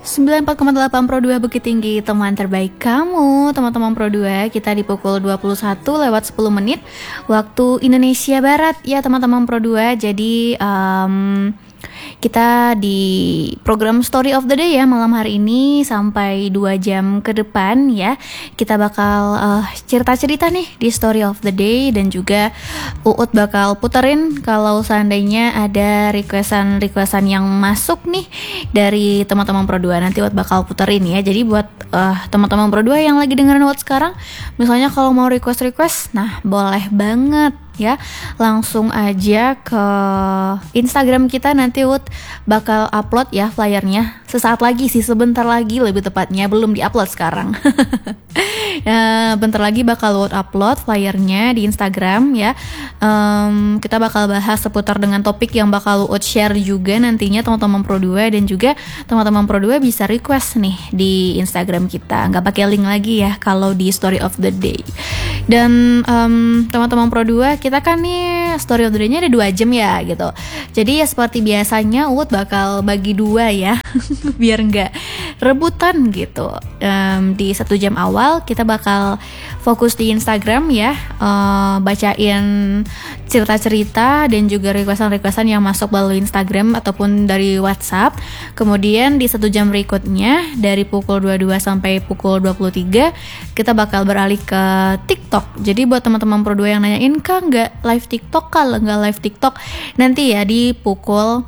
94,8 Pro 2 Bukit Tinggi, teman terbaik kamu. Teman-teman Pro 2, kita di pukul 21 lewat 10 menit waktu Indonesia Barat ya teman-teman Pro 2. Jadi kita di program Story of the Day ya malam hari ini sampai 2 jam ke depan ya. Kita bakal cerita-cerita nih di Story of the Day, dan juga Uut bakal puterin kalau seandainya ada requestan yang masuk nih dari teman-teman Pro 2. Nanti Uut bakal puterin ya. Jadi buat teman-teman Pro 2 yang lagi dengerin Uut sekarang, misalnya kalau mau request, nah boleh banget ya, langsung aja ke Instagram kita. Nanti Wood bakal upload ya flyernya sesaat lagi sih, sebentar lagi lebih tepatnya, belum diupload sekarang. Bentar lagi bakal Wood upload flyernya di Instagram ya. Kita bakal bahas seputar dengan topik yang bakal Wood share juga nantinya teman-teman Pro 2, dan juga teman-teman Pro 2 bisa request nih di Instagram kita, nggak pakai link lagi ya kalau di Story of the Day. Dan teman-teman Pro 2, kita kan nih Story of the Day-nya ada 2 jam ya gitu. Jadi ya seperti biasanya Uut bakal bagi 2 ya biar nggak rebutan gitu. Di 1 jam awal kita bakal fokus di Instagram ya, bacain cerita-cerita dan juga requestan yang masuk melalui Instagram ataupun dari WhatsApp. Kemudian di 1 jam berikutnya dari pukul 22 sampai pukul 23 kita bakal beralih ke TikTok. Jadi buat teman-teman Pro 2 yang nanyain, Kak nggak live TikTok, kalau nggak live TikTok nanti ya di pukul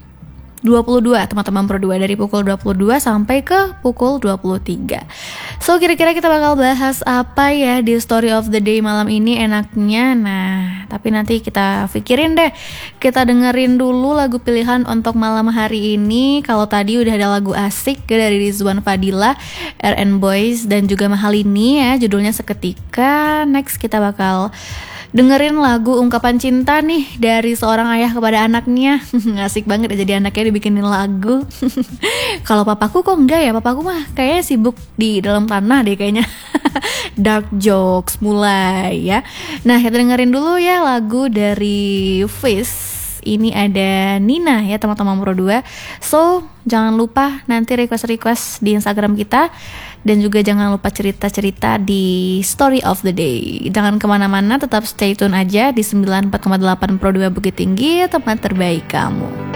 22 teman-teman Pro 2, dari pukul 22 sampai ke pukul 23. So kira-kira kita bakal bahas apa ya di Story of the Day malam ini enaknya? Nah, tapi nanti kita pikirin deh. Kita dengerin dulu lagu pilihan untuk malam hari ini. Kalau tadi udah ada lagu asik dari Rizwan Fadila, RN Boys, dan juga Mahalini ya, judulnya Seketika. Next kita bakal dengerin lagu ungkapan cinta nih dari seorang ayah kepada anaknya. Asik banget ya, jadi anaknya dibikinin lagu. Kalau papaku kok enggak ya, papaku mah kayaknya sibuk di dalam tanah deh kayaknya. Dark jokes mulai ya. Nah, kita dengerin dulu ya lagu dari Fish. Ini ada Nina ya teman-teman Pro 2. So jangan lupa nanti request di Instagram kita, dan juga jangan lupa cerita-cerita di Story of the Day. Jangan kemana-mana, tetap stay tune aja di 94,8 Pro 2 Bukit Tinggi, tempat terbaik kamu.